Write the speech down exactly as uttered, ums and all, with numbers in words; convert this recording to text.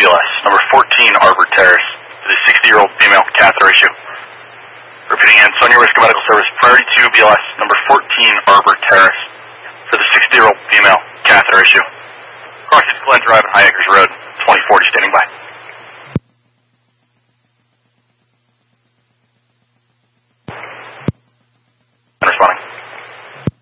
B L S, number fourteen Arbor Terrace, for the sixty-year-old female catheter issue. Repeating again, Sonia Risk Medical Service, priority two B L S, number fourteen Arbor Terrace, for the sixty-year-old female catheter issue. Crossing Glen Drive and High Acres Road, twenty forty, standing by.